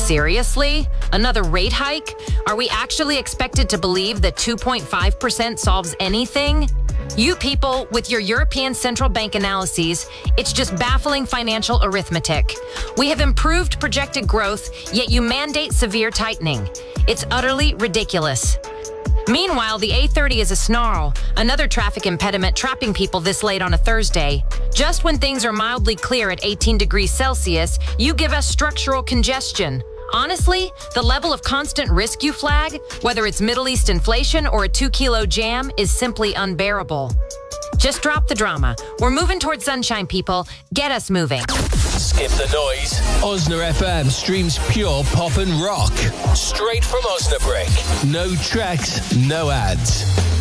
Seriously? Another rate hike? Are we actually expected to believe that 2.5% solves anything? You people, with your European Central Bank analyses, it's just baffling financial arithmetic. We have improved projected growth, yet you mandate severe tightening. It's utterly ridiculous. Meanwhile, the A30 is a snarl, another traffic impediment trapping people this late on a Thursday. Just when things are mildly clear at 18 degrees Celsius, you give us structural congestion. Honestly, the level of constant risk you flag, whether it's Middle East inflation or a 2-kilo jam, is simply unbearable. Just drop the drama. We're moving towards sunshine, people. Get us moving. Skip the noise. Osna FM streams pure pop and rock. Straight from Osnabrück. No tracks, no ads.